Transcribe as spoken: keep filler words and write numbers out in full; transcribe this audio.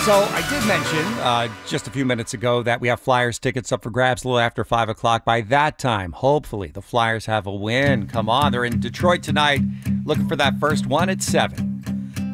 So I did mention uh, just a few minutes ago that we have Flyers tickets up for grabs a little after five o'clock. By that time, hopefully, the Flyers have a win. Come on, they're in Detroit tonight, looking for that first one at seven.